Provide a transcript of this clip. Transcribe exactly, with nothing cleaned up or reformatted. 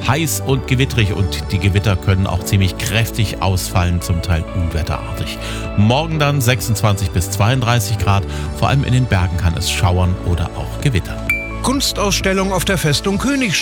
heiß und gewitterig und die Gewitter können auch ziemlich kräftig ausfallen, zum Teil unwetterartig. Morgen dann sechsundzwanzig bis zweiunddreißig Grad, vor allem in den Bergen kann es schauern oder auch gewittern. Kunstausstellung auf der Festung Königstein.